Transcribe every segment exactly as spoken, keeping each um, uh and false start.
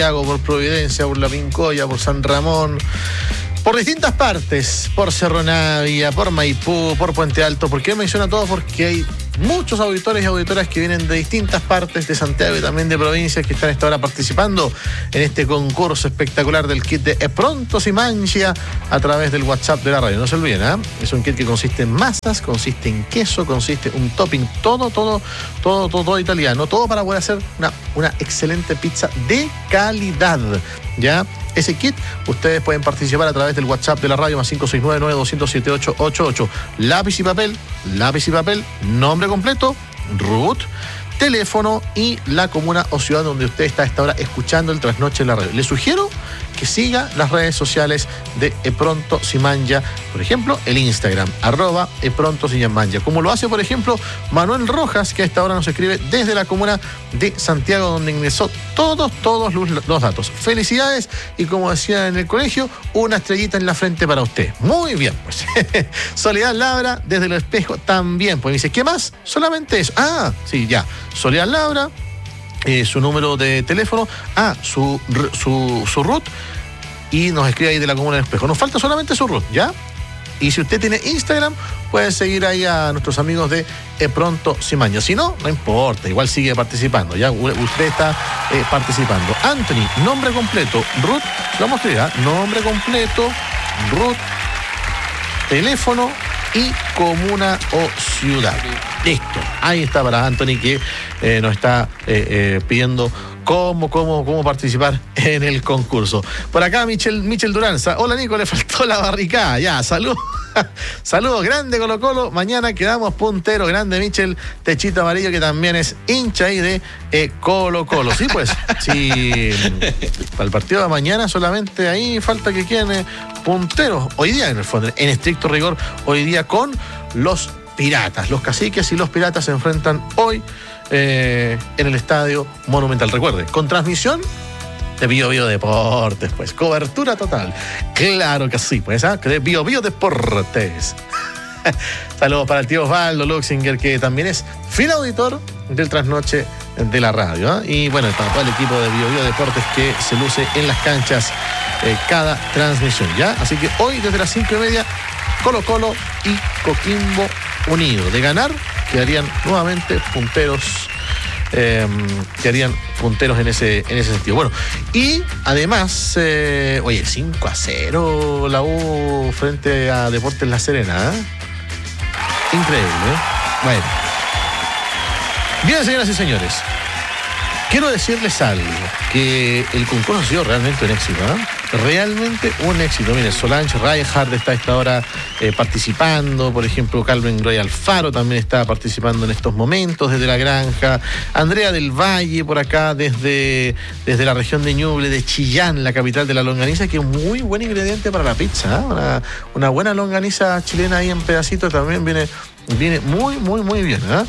por Providencia, por La Pincoya, por San Ramón, por distintas partes, por Cerro Navia, por Maipú, por Puente Alto. ¿Por qué menciona todo? Porque hay muchos auditores y auditoras que vienen de distintas partes de Santiago y también de provincias que están a esta hora participando en este concurso espectacular del kit de Pronto Si Mangia a través del WhatsApp de la radio. No se olviden, ¿eh? Es un kit que consiste en masas, consiste en queso, consiste en un topping, todo, todo, todo, todo, todo italiano, todo para poder hacer una, una excelente pizza de calidad, ¿ya? Ese kit, ustedes pueden participar a través del WhatsApp de la radio más cinco seis nueve, nueve dos cero siete ocho ocho ocho. Lápiz y papel, lápiz y papel, nombre completo, Ruth, teléfono y la comuna o ciudad donde usted está a esta hora escuchando el Trasnoche en la radio. Le sugiero que siga las redes sociales de Pronto Si Mangia, por ejemplo, el Instagram, arroba Pronto Si Mangia, como lo hace, por ejemplo, Manuel Rojas, que a esta hora nos escribe desde la comuna de Santiago, donde ingresó todos, todos los, los datos. Felicidades y, como decía en el colegio, una estrellita en la frente para usted. Muy bien, pues. Soledad Labra, desde el espejo, también. Pues me dice, ¿qué más? Solamente eso. Ah, sí, ya. Soledad Labra, eh, su número de teléfono, ah, su, su, su root, y nos escribe ahí de la comuna del espejo. Nos falta solamente su root, ¿ya? Y si usted tiene Instagram, puede seguir ahí a nuestros amigos de Pronto Si Mangia. Si no, no importa, igual sigue participando, ¿ya? Usted está eh, participando. Anthony, nombre completo, Ruth, lo vamos a escribir, ¿eh? Nombre completo, Ruth, teléfono y comuna o ciudad. Listo, ahí está para Anthony, que eh, nos está eh, eh, pidiendo cómo, cómo, cómo participar en el concurso. Por acá Michel, Michel Duranza. Hola Nico, le faltó la barricada. Ya, salud. Saludos, grande Colo Colo. Mañana quedamos punteros. Grande Michel, techito amarillo, que también es hincha ahí de eh, Colo Colo. Sí, pues, sí, para el partido de mañana solamente ahí falta que queden eh, punteros. Hoy día, en el fondo, en estricto rigor, hoy día con los Piratas. Los Caciques y los Piratas se enfrentan hoy eh, en el Estadio Monumental. Recuerde, con transmisión de Bio Bio Deportes, pues. Cobertura total. Claro que sí, pues, ¿ah? De Bio Bio Deportes. Saludos para el tío Osvaldo Luxinger, que también es fiel auditor del Trasnoche de la radio, ¿eh? Y bueno, para todo el equipo de Bio Bio Deportes que se luce en las canchas eh, cada transmisión, ¿ya? Así que hoy, desde las cinco y media, Colo Colo y Coquimbo Unido. De ganar, quedarían nuevamente punteros. Eh, quedarían punteros en ese, en ese sentido. Bueno, y además, eh, oye, cinco a cero la U frente a Deportes La Serena, ¿eh? Increíble, ¿eh? Bueno. Bien, señoras y señores, quiero decirles algo, que el concurso ha sido realmente un éxito, ¿eh? Realmente un éxito. Miren, Solange Reinhardt está a esta hora eh, participando. Por ejemplo, Calvin Roy Alfaro también está participando en estos momentos desde la granja. Andrea del Valle por acá desde, desde la región de Ñuble, de Chillán, la capital de la longaniza, que es un muy buen ingrediente para la pizza, ¿eh? Una, una buena longaniza chilena ahí en pedacitos también viene... Viene muy, muy, muy bien, ¿eh?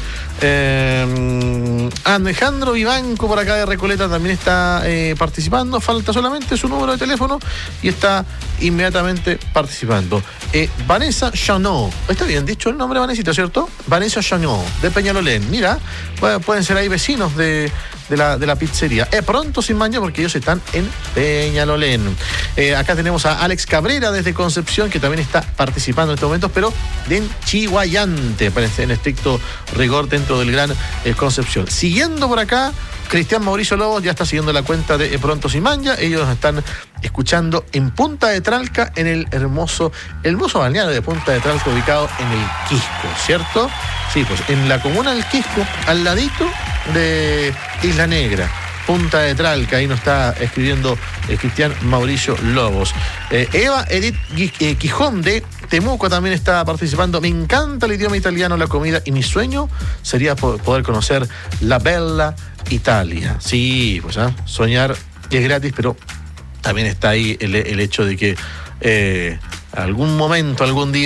Eh, Alejandro Vivanco por acá de Recoleta también está eh, participando. Falta solamente su número de teléfono y está inmediatamente participando. Eh, Vanessa Chanot. Está bien dicho el nombre, Vanesita, ¿cierto? Vanessa Chanot, de Peñalolén. Mira, pueden ser ahí vecinos de... De la, de la pizzería. Eh, Pronto Si Mangia, porque ellos están en Peñalolén. Eh, acá tenemos a Alex Cabrera desde Concepción, que también está participando en estos momentos, pero en Chihuayante, parece, en estricto rigor dentro del Gran eh, Concepción. Siguiendo por acá, Cristian Mauricio Lobos ya está siguiendo la cuenta de Pronto Si Mangia. Ellos están escuchando en Punta de Tralca, en el hermoso, hermoso balneario de Punta de Tralca, ubicado en el Quisco, ¿cierto? Sí, pues en la comuna del Quisco, al ladito de Isla Negra, Punta de Tralca. Ahí nos está escribiendo eh, Cristian Mauricio Lobos. Eh, Eva Edith eh, Quijón de Temuco también está participando. Me encanta el idioma italiano, la comida, y mi sueño sería poder conocer la Bella Italia. Sí, pues ¿eh? Soñar que es gratis, pero también está ahí el, el hecho de que eh, algún momento, algún día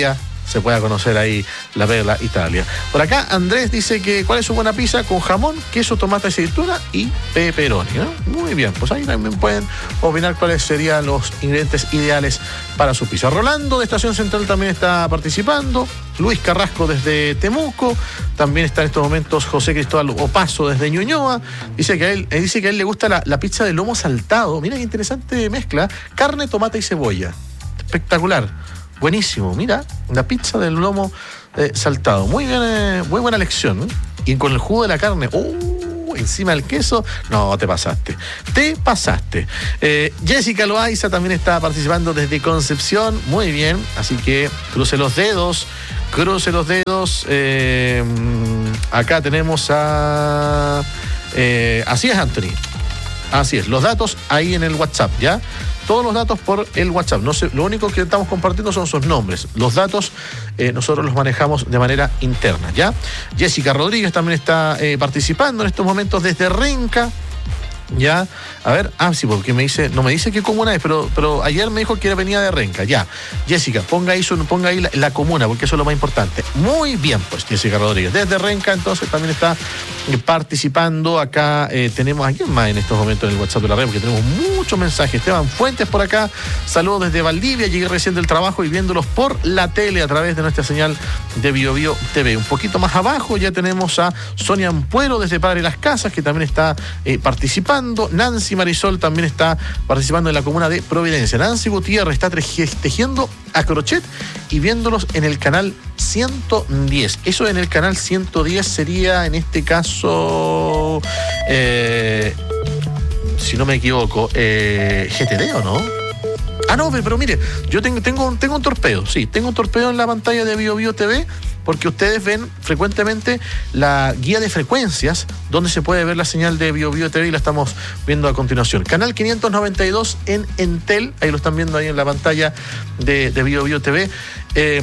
se pueda conocer ahí la Perla Italia. Por acá Andrés dice que cuál es su buena pizza con jamón, queso, tomate, aceituna y pepperoni, ¿no? Muy bien, pues ahí también pueden opinar cuáles serían los ingredientes ideales para su pizza. Rolando de Estación Central también está participando. Luis Carrasco desde Temuco, también está en estos momentos José Cristóbal Opaso desde Ñuñoa, dice que a él, él dice que a él le gusta la, la pizza de lomo saltado, mira qué interesante mezcla, carne, tomate y cebolla, espectacular, buenísimo, mira, la pizza del lomo eh, saltado, muy bien, eh, muy buena elección, ¿eh? Y con el jugo de la carne, ¡uh! Encima del queso, no, te pasaste, te pasaste. Eh, Jessica Loaiza también está participando desde Concepción, muy bien, así que cruce los dedos, cruce los dedos. Eh, acá tenemos a... Eh, así es, Anthony, así es, los datos ahí en el WhatsApp, ¿ya? Todos los datos por el WhatsApp. No sé, lo único que estamos compartiendo son sus nombres. Los datos eh, nosotros los manejamos de manera interna, ¿ya? Jessica Rodríguez también está eh, participando en estos momentos desde Renca, ¿ya? A ver, ah, sí, porque me dice, no me dice qué comuna es, pero, pero ayer me dijo que venía de Renca, ya. Jessica, ponga ahí, su, ponga ahí la, la comuna, porque eso es lo más importante. Muy bien, pues, Jessica Rodríguez. Desde Renca, entonces, también está participando. Acá eh, tenemos, ¿a quién más en estos momentos en el WhatsApp de la red? Porque tenemos muchos mensajes. Esteban Fuentes por acá, saludos desde Valdivia, llegué recién del trabajo y viéndolos por la tele a través de nuestra señal de Bio Bio T V. Un poquito más abajo ya tenemos a Sonia Ampuero desde Padre Las Casas, que también está eh, participando. Nancy Marisol también está participando en la comuna de Providencia. Nancy Gutiérrez está tejiendo a crochet y viéndolos en el canal ciento diez. Eso en el canal ciento diez sería, en este caso, eh, si no me equivoco, eh, G T D, ¿o no? Ah, no, pero, pero mire, yo tengo, tengo, tengo un torpedo, sí, tengo un torpedo en la pantalla de Bio Bio T V, porque ustedes ven frecuentemente la guía de frecuencias, donde se puede ver la señal de Bio Bio T V y la estamos viendo a continuación. Canal quinientos noventa y dos en Entel, ahí lo están viendo ahí en la pantalla de, de Bio Bio T V. Eh,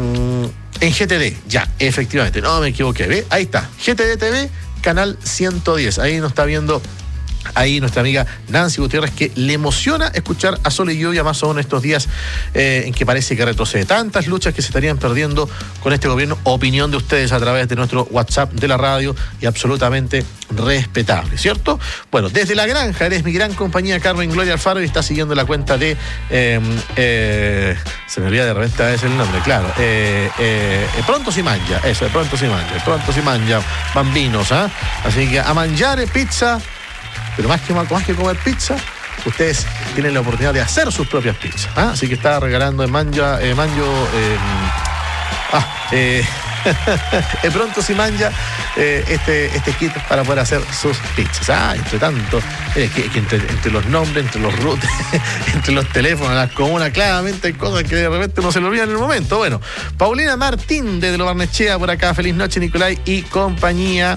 en G T D, ya, efectivamente, no me equivoqué, ¿ve? Ahí está, G T D T V, canal ciento diez, ahí nos está viendo ahí nuestra amiga Nancy Gutiérrez, que le emociona escuchar a Sol y Lluvia, más aún estos días eh, en que parece que retrocede. Tantas luchas que se estarían perdiendo con este gobierno. Opinión de ustedes a través de nuestro WhatsApp de la radio, y absolutamente respetable, ¿cierto? Bueno, desde La Granja, eres mi gran compañía, Carmen Gloria Alfaro, y está siguiendo la cuenta de eh, eh, se me olvida de repente a veces el nombre, claro, eh, eh, Pronto si mangia, eso, Pronto si mangia, Pronto si mangia, bambinos, ¿ah? ¿eh? Así que a mangiare pizza. Pero más que, más que comer pizza, ustedes tienen la oportunidad de hacer sus propias pizzas, ¿ah? Así que está regalando en Manja, eh, Manjo, eh, ah, eh, pronto si manja eh, este, este kit para poder hacer sus pizzas. Ah, entre tanto, eh, que, que entre, entre los nombres, entre los routes, entre los teléfonos, las comunas, claramente hay cosas que de repente no se le olvidan en el momento. Bueno, Paulina Martín de Lo Barnechea por acá, feliz noche, Nicolai y compañía.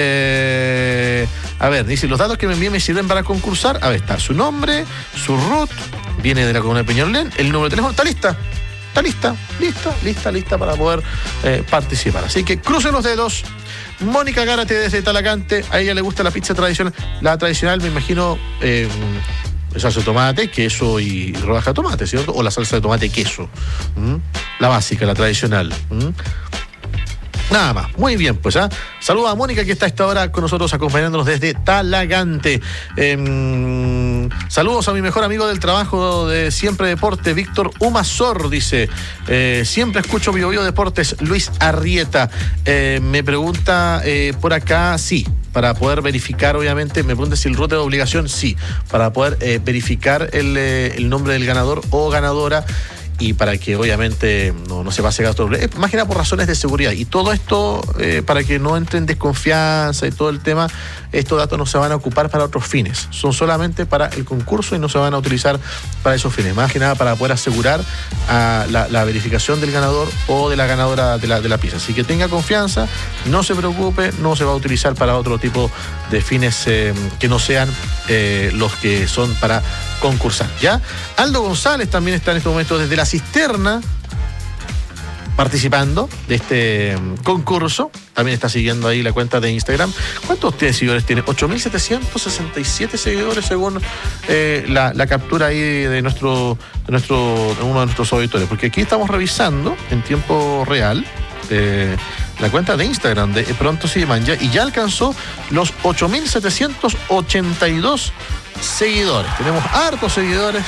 Eh, a ver, dice, los datos que me envíen me sirven para concursar. A ver, está su nombre, su root, viene de la comuna de Peñalolén, el número de teléfono, está lista. Está lista, lista, lista, lista para poder eh, participar. Así que crucen los dedos. Mónica Gárate desde Talagante, a ella le gusta la pizza tradicional. La tradicional, me imagino, eh, salsa de tomate, queso y rodaja de tomate, ¿cierto? O la salsa de tomate y queso. ¿Mm? La básica, la tradicional. ¿Mm? Nada más, muy bien, pues, ¿ah? ¿eh? Saludos a Mónica, que está a esta hora con nosotros acompañándonos desde Talagante. Eh, saludos a mi mejor amigo del trabajo de Siempre Deporte, Víctor Humazor, dice. Eh, siempre escucho Bio Bio Deportes, Luis Arrieta. Eh, me pregunta eh, por acá, sí, para poder verificar, obviamente, me pregunta si el rote de obligación, sí, para poder eh, verificar el, eh, el nombre del ganador o ganadora, y para que obviamente no, no se pase gasto doble. Más que nada por razones de seguridad. Y todo esto, eh, para que no entre en desconfianza y todo el tema, estos datos no se van a ocupar para otros fines. Son solamente para el concurso y no se van a utilizar para esos fines. Más que nada para poder asegurar a la, la verificación del ganador o de la ganadora de la, de la pizza. Así que tenga confianza, no se preocupe, no se va a utilizar para otro tipo de fines eh, que no sean eh, los que son para concursar, ¿ya? Aldo González también está en este momento desde La Cisterna. participando de este concurso. También está siguiendo ahí la cuenta de Instagram. ¿Cuántos ustedes seguidores tiene? ocho mil setecientos sesenta y siete seguidores según eh, la, la captura ahí de nuestro, de nuestro de uno de nuestros auditores. Porque aquí estamos revisando en tiempo real eh, la cuenta de Instagram de Pronto Se Manja y ya alcanzó los ocho mil setecientos ochenta y dos seguidores. Tenemos hartos seguidores,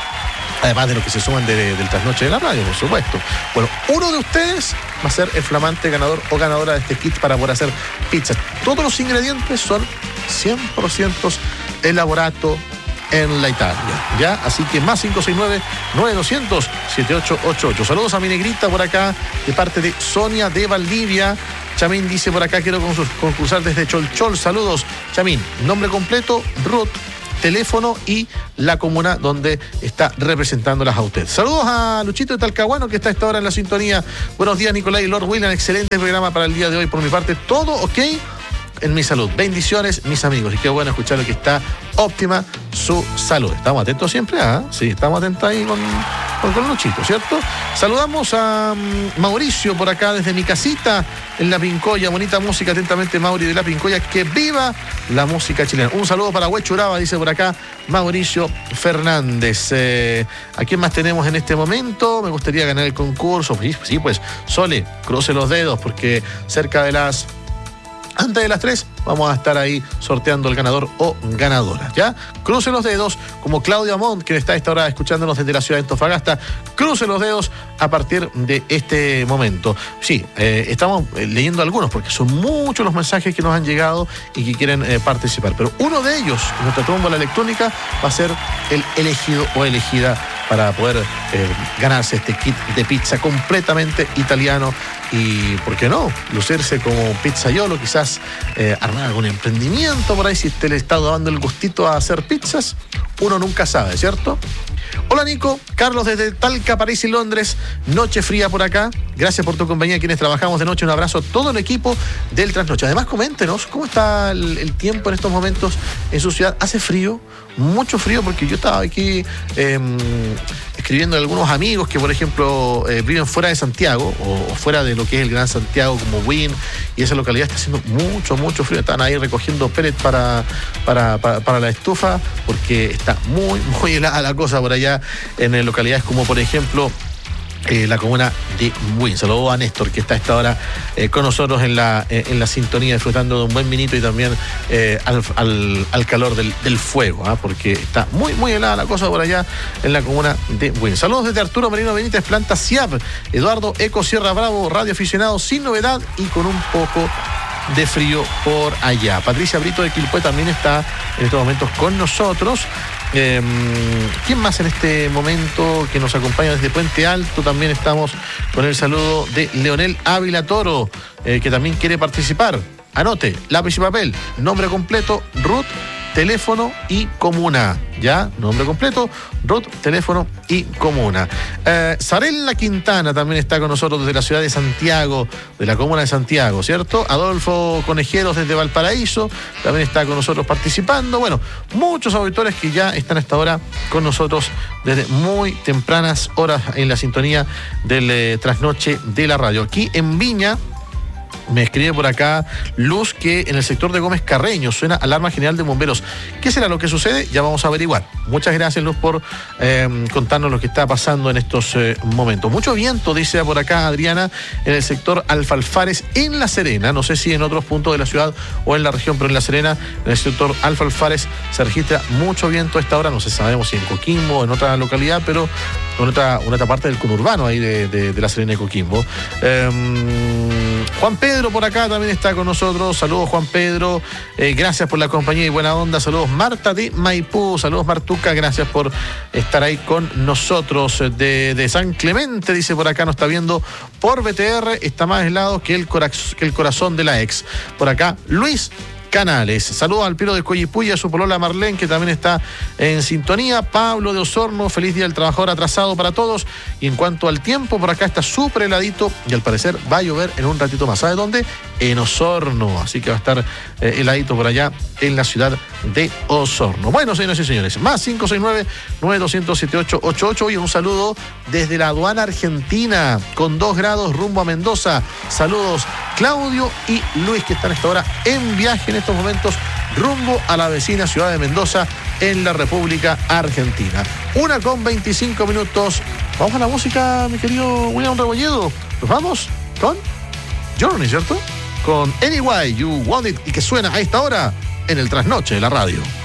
además de los que se suman de, de, del trasnoche de la radio, por supuesto. Bueno, uno de ustedes va a ser el flamante ganador o ganadora de este kit para poder hacer pizzas. Todos los ingredientes son cien por ciento elaborato en la Italia, ¿ya? Así que más cinco seis nueve, nueve dos cero cero, siete ocho ocho ocho. Saludos a mi negrita por acá, de parte de Sonia de Valdivia. Chamín dice por acá, quiero concursar desde Cholchol. Saludos, Chamín. Nombre completo, Ruth, teléfono y la comuna donde está representándolas a usted. Saludos a Luchito de Talcahuano, que está a esta hora en la sintonía. Buenos días, Nicolás y Lord William. Excelente programa para el día de hoy. Por mi parte, todo ok en mi salud. Bendiciones, mis amigos. Y qué bueno escuchar lo que está óptima su salud. Estamos atentos siempre, ¿ah? Sí, estamos atentos ahí con, con, con Luchito, ¿cierto? Saludamos a um, Mauricio por acá desde mi casita en La Pincoya. Bonita música, atentamente Mauri de La Pincoya. Que viva la música chilena. Un saludo para Huechuraba, dice por acá Mauricio Fernández. Eh, ¿A quién más tenemos en este momento? Me gustaría ganar el concurso. Sí, sí, pues, Sole, cruce los dedos porque cerca de las... Antes de las tres vamos a estar ahí sorteando el ganador o ganadora, ¿ya? Cruce los dedos, como Claudia Montt, que está a esta hora escuchándonos desde la ciudad de Antofagasta. Cruce los dedos a partir de este momento. Sí, eh, estamos leyendo algunos porque son muchos los mensajes que nos han llegado y que quieren eh, participar. Pero uno de ellos, nuestra tómbola electrónica, va a ser el elegido o elegida para poder eh, ganarse este kit de pizza completamente italiano y, ¿por qué no?, lucirse como pizzaiolo, quizás eh, armar algún emprendimiento por ahí, si usted le está dando el gustito a hacer pizzas, uno nunca sabe, ¿cierto? Hola Nico, Carlos desde Talca, París y Londres, noche fría por acá, gracias por tu compañía, quienes trabajamos de noche, un abrazo a todo el equipo del Trasnoche. Además, coméntenos cómo está el, el tiempo en estos momentos en su ciudad. ¿Hace frío? Mucho frío, porque yo estaba aquí eh, escribiendo a algunos amigos que, por ejemplo, eh, viven fuera de Santiago o, o fuera de lo que es el Gran Santiago, como Wynn, y esa localidad está haciendo mucho, mucho frío. Están ahí recogiendo pellet para, para, para, para la estufa, porque está muy, muy helada la cosa por allá en localidades como, por ejemplo, Eh, la comuna de Wynn. Saludos a Néstor, que está a esta hora eh, con nosotros en la, eh, en la sintonía, disfrutando de un buen vinito y también eh, al, al, al calor del, del fuego, ¿eh? Porque está muy, muy helada la cosa por allá en la comuna de Wynn. Saludos desde Arturo Merino Benítez, planta C I A P, Eduardo Eco Sierra Bravo, radio aficionado sin novedad y con un poco de frío por allá. Patricia Brito de Quilpué también está en estos momentos con nosotros. Eh, ¿Quién más en este momento que nos acompaña desde Puente Alto? También estamos con el saludo de Leonel Ávila Toro, eh, que también quiere participar. Anote, lápiz y papel, nombre completo, Ruth, teléfono y comuna. ¿Ya? Nombre completo, Ruth, teléfono y comuna. Eh, Sarela Quintana también está con nosotros desde la ciudad de Santiago, de la comuna de Santiago, ¿cierto? Adolfo Conejeros desde Valparaíso también está con nosotros participando. Bueno, muchos auditores que ya están a esta hora con nosotros desde muy tempranas horas en la sintonía del eh, trasnoche de la radio. Aquí en Viña, me escribe por acá Luz que en el sector de Gómez Carreño suena alarma general de bomberos. ¿Qué será lo que sucede? Ya vamos a averiguar. Muchas gracias, Luz, por eh, contarnos lo que está pasando en estos eh, momentos. Mucho viento, dice por acá Adriana, en el sector Alfalfares en La Serena. No sé si en otros puntos de la ciudad o en la región, pero en La Serena, en el sector Alfalfares, se registra mucho viento a esta hora. No sé, sabemos si en Coquimbo o en otra localidad, pero en otra, en otra parte del conurbano ahí de, de, de La Serena y Coquimbo. Eh, Juan Pedro por acá también está con nosotros. Saludos, Juan Pedro. Eh, gracias por la compañía y buena onda. Saludos, Marta de Maipú. Saludos, Martuca. Gracias por estar ahí con nosotros. De, de San Clemente, dice por acá, nos está viendo por B T R. Está más helado que el, cora- que el corazón de la ex. Por acá, Luis canales. Saludos al Piro de Coyipulli y a su polola Marlene, que también está en sintonía. Pablo de Osorno, feliz Día del Trabajador atrasado para todos. Y en cuanto al tiempo, por acá está súper heladito y al parecer va a llover en un ratito más. ¿Sabe dónde? En Osorno. Así que va a estar eh, heladito por allá en la ciudad de Osorno. Bueno, señoras y señores, más cinco seis nueve, nueve dos cero cero, siete ocho ocho ocho y un saludo desde la aduana argentina con dos grados rumbo a Mendoza. Saludos Claudio y Luis, que están a esta hora en viaje en estos momentos rumbo a la vecina ciudad de Mendoza en la República Argentina. Una con veinticinco minutos. Vamos a la música, mi querido William Rebolledo. Nos vamos con Journey, ¿cierto? Con Anyway You Want It, y que suena a esta hora en el trasnoche de la radio.